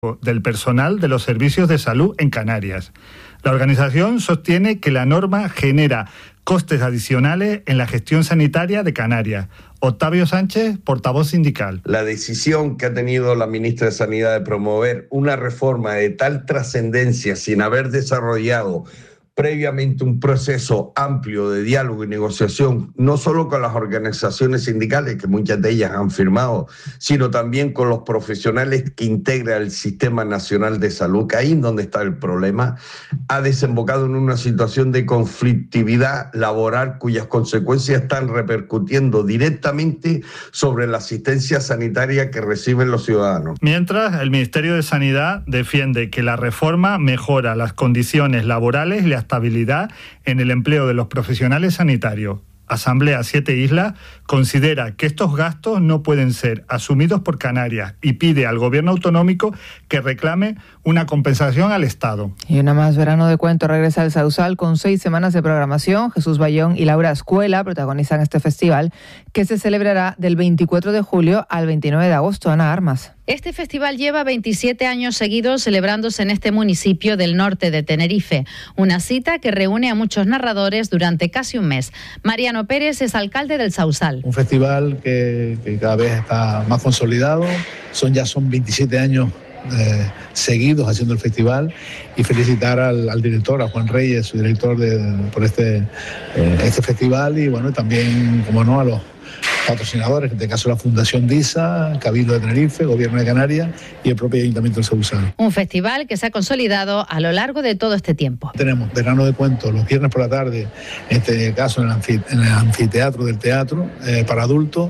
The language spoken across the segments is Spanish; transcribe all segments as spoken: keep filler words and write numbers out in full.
del personal de los servicios de salud en Canarias. La organización sostiene que la norma genera costes adicionales en la gestión sanitaria de Canarias. Octavio Sánchez, portavoz sindical. La decisión que ha tenido la ministra de Sanidad de promover una reforma de tal trascendencia sin haber desarrollado previamente un proceso amplio de diálogo y negociación, no solo con las organizaciones sindicales, que muchas de ellas han firmado, sino también con los profesionales que integran el Sistema Nacional de Salud, que ahí es donde está el problema, ha desembocado en una situación de conflictividad laboral cuyas consecuencias están repercutiendo directamente sobre la asistencia sanitaria que reciben los ciudadanos. Mientras, el Ministerio de Sanidad defiende que la reforma mejora las condiciones laborales y la estabilidad en el empleo de los profesionales sanitarios. Asamblea Siete Islas considera que estos gastos no pueden ser asumidos por Canarias y pide al gobierno autonómico que reclame una compensación al Estado. Y una más, Verano de Cuento regresa al Sausal con seis semanas de programación. Jesús Bayón y Laura Escuela protagonizan este festival que se celebrará del veinticuatro de julio al veintinueve de agosto. Ana Armas. Este festival lleva veintisiete años seguidos celebrándose en este municipio del norte de Tenerife. Una cita que reúne a muchos narradores durante casi un mes. Mariano Pérez es alcalde del Sausal. Un festival que, que cada vez está más consolidado. Son ya son veintisiete años eh, seguidos haciendo el festival, y felicitar al, al director, a Juan Reyes, su director, de, por este, eh, este festival, y bueno, también, como no, a los patrocinadores, en este caso la Fundación DISA, Cabildo de Tenerife, Gobierno de Canarias y el propio Ayuntamiento del Sausal. Un festival que se ha consolidado a lo largo de todo este tiempo. Tenemos Verano de Cuento los viernes por la tarde, en este caso en el, anfit- en el anfiteatro del teatro eh, para adultos.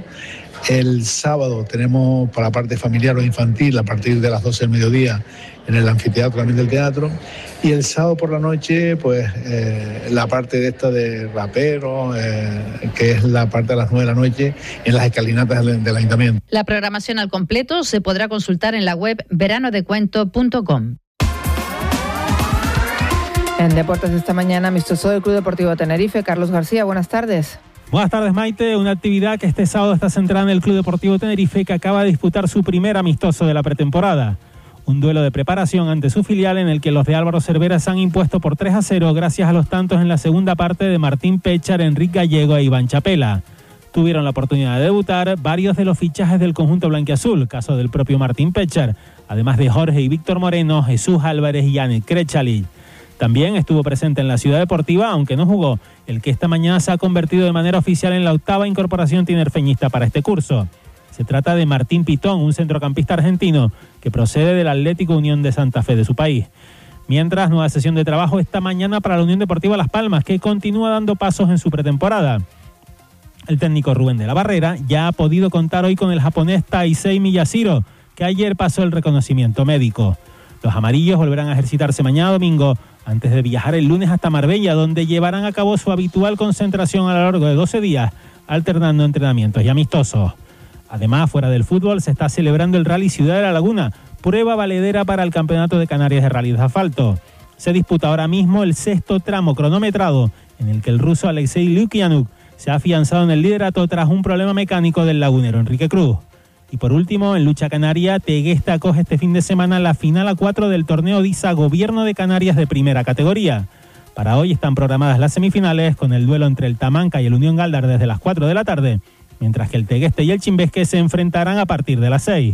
El sábado tenemos para la parte familiar o infantil a partir de las doce del mediodía en el anfiteatro también del teatro. Y el sábado por la noche, pues eh, la parte de esta de rapero, eh, que es la parte de las nueve de la noche en las escalinatas del, del ayuntamiento. La programación al completo se podrá consultar en la web verano de cuento punto com. En deportes esta mañana, amistoso del Club Deportivo Tenerife. Carlos García, buenas tardes. Buenas tardes, Maite. Una actividad que este sábado está centrada en el Club Deportivo Tenerife, que acaba de disputar su primer amistoso de la pretemporada. Un duelo de preparación ante su filial en el que los de Álvaro Cervera se han impuesto por tres a cero gracias a los tantos en la segunda parte de Martín Péchar, Enrique Gallego e Iván Chapela. Tuvieron la oportunidad de debutar varios de los fichajes del conjunto blanquiazul, caso del propio Martín Péchar, además de Jorge y Víctor Moreno, Jesús Álvarez y Yannick Crechali. También estuvo presente en la Ciudad Deportiva, aunque no jugó, el que esta mañana se ha convertido de manera oficial en la octava incorporación tinerfeñista para este curso. Se trata de Martín Pitón, un centrocampista argentino que procede del Atlético Unión de Santa Fe de su país. Mientras, nueva sesión de trabajo esta mañana para la Unión Deportiva Las Palmas, que continúa dando pasos en su pretemporada. El técnico Rubén de la Barrera ya ha podido contar hoy con el japonés Taisei Miyashiro, que ayer pasó el reconocimiento médico. Los amarillos volverán a ejercitarse mañana domingo, antes de viajar el lunes hasta Marbella, donde llevarán a cabo su habitual concentración a lo largo de doce días, alternando entrenamientos y amistosos. Además, fuera del fútbol, se está celebrando el Rally Ciudad de la Laguna, prueba valedera para el Campeonato de Canarias de Rally de Asfalto. Se disputa ahora mismo el sexto tramo cronometrado, en el que el ruso Alexei Lukianuk se ha afianzado en el liderato tras un problema mecánico del lagunero Enrique Cruz. Y por último, en lucha canaria, Teguesta acoge este fin de semana la final a cuatro del torneo DISA Gobierno de Canarias de primera categoría. Para hoy están programadas las semifinales con el duelo entre el Tamanca y el Unión Galdar desde las cuatro de la tarde, mientras que el Tegueste y el Chimbesque se enfrentarán a partir de las seis.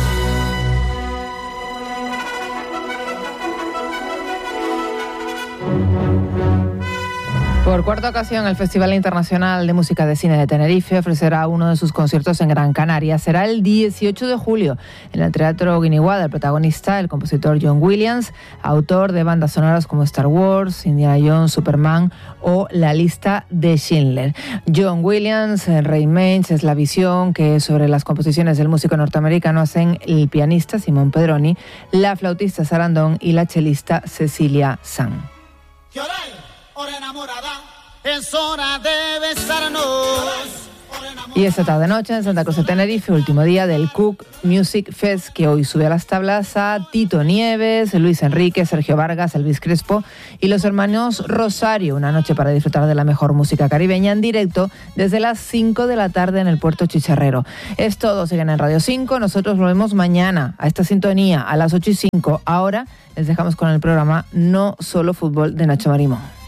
Por cuarta ocasión, el Festival Internacional de Música de Cine de Tenerife ofrecerá uno de sus conciertos en Gran Canaria. Será el dieciocho de julio en el Teatro Guiniguada. El protagonista, el compositor John Williams, autor de bandas sonoras como Star Wars, Indiana Jones, Superman o La Lista de Schindler. John Williams, el Rey Mainz, es la visión que sobre las composiciones del músico norteamericano hacen el pianista Simón Pedroni, la flautista Sarandon y la chelista Cecilia San. Hora enamorada, es hora de besarnos. Y esta tarde noche en Santa Cruz de Tenerife, último día del Cook Music Fest, que hoy sube a las tablas a Tito Nieves, Luis Enrique, Sergio Vargas, Elvis Crespo y los hermanos Rosario. Una noche para disfrutar de la mejor música caribeña en directo desde las cinco de la tarde en el Puerto Chicharrero. Es todo, siguen en Radio cinco. Nosotros volvemos mañana a esta sintonía a las ocho y cinco. Ahora les dejamos con el programa No Solo Fútbol de Nacho Marimón.